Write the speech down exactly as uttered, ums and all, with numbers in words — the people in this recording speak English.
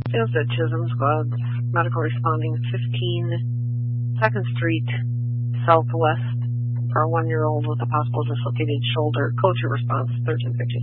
Sales at Chisholm Squads, medical responding fifteen second Street Southwest for a one-year-old with a possible dislocated shoulder. Code to response thirteen fifty.